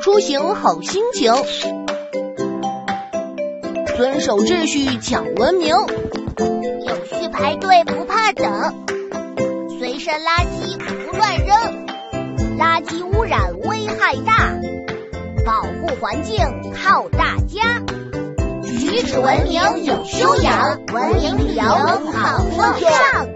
出行好心情，遵守秩序讲文明， 有序排队不怕等，随身垃圾不乱扔，垃圾污染危害大，保护环境靠大家，举止文明有修养，文明旅游好风尚。